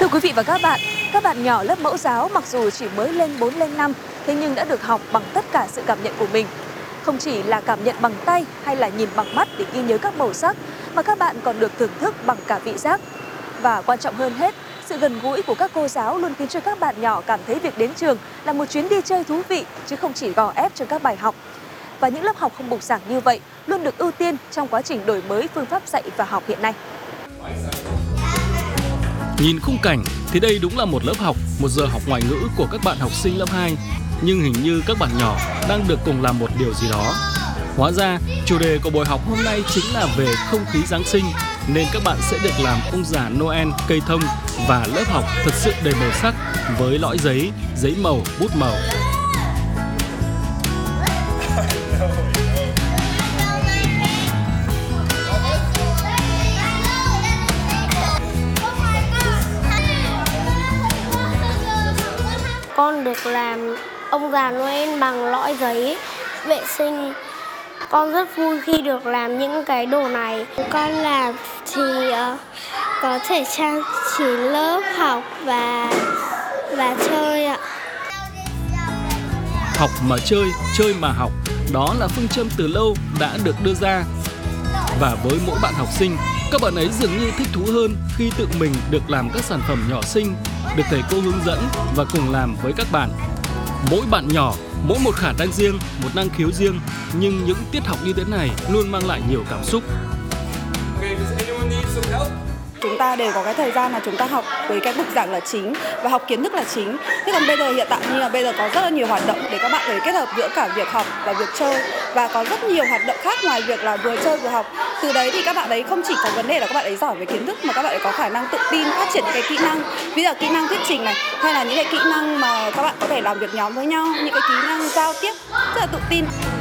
quý vị và các bạn nhỏ lớp mẫu giáo mặc dù chỉ mới lên 4 lên 5, thế nhưng đã được học bằng tất cả sự cảm nhận của mình. Không chỉ là cảm nhận bằng tay hay là nhìn bằng mắt để ghi nhớ các màu sắc, mà các bạn còn được thưởng thức bằng cả vị giác. Và quan trọng hơn hết, sự gần gũi của các cô giáo luôn khiến cho các bạn nhỏ cảm thấy việc đến trường là một chuyến đi chơi thú vị, chứ không chỉ gò ép trong các bài học. Và những lớp học không bục giảng như vậy luôn được ưu tiên trong quá trình đổi mới phương pháp dạy và học hiện nay. Nhìn khung cảnh thì đây đúng là một lớp học, một giờ học ngoại ngữ của các bạn học sinh lớp 2. Nhưng hình như các bạn nhỏ đang được cùng làm một điều gì đó. Hóa ra, chủ đề của buổi học hôm nay chính là về không khí Giáng sinh, nên các bạn sẽ được làm ông già Noel, cây thông và lớp học thật sự đầy màu sắc với lõi giấy, giấy màu, bút màu. Con được làm ông già Noel bằng lõi giấy vệ sinh. Con rất vui khi được làm những cái đồ này. Con làm thì có thể trang trí lớp học và chơi ạ. Học mà chơi, chơi mà học, đó là phương châm từ lâu đã được đưa ra. Và với mỗi bạn học sinh, các bạn ấy dường như thích thú hơn khi tự mình được làm các sản phẩm nhỏ xinh, được thầy cô hướng dẫn và cùng làm với các bạn. Mỗi bạn nhỏ, mỗi một khả năng riêng, một năng khiếu riêng, nhưng những tiết học như thế này luôn mang lại nhiều cảm xúc. Chúng ta đều có cái thời gian là chúng ta học với cái bục giảng là chính và học kiến thức là chính. Thế còn bây giờ hiện tại như là bây giờ có rất là nhiều hoạt động để các bạn có kết hợp giữa cả việc học và việc chơi, và có rất nhiều hoạt động khác ngoài việc là vừa chơi vừa học. Từ đấy thì các bạn ấy không chỉ có vấn đề là các bạn ấy giỏi về kiến thức mà các bạn ấy có khả năng tự tin phát triển những cái kỹ năng, ví dụ kỹ năng thuyết trình này, hay là những cái kỹ năng mà các bạn có thể làm việc nhóm với nhau, những cái kỹ năng giao tiếp rất là tự tin.